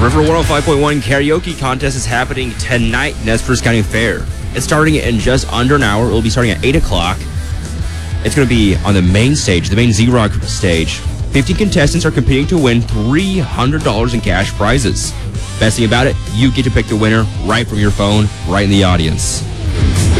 River 105.1 karaoke contest is happening tonight, Nez Perce County Fair. It's starting in just under an hour. It will be starting at 8 o'clock. It's going to be on the main stage, the main Z-Rock stage. 50 contestants are competing to win $300 in cash prizes. Best thing about it, you get to pick the winner right from your phone, right in the audience.